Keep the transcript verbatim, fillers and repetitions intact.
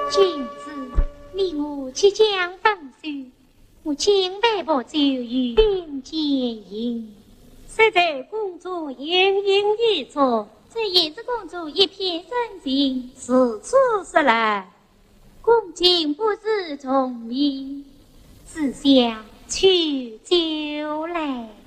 君子，你我即将分手，我请微博就与并结营。 现在公主盈盈一座， 这也是公主一片深情， 此处是来。 公瑾不知从命，只想取酒来。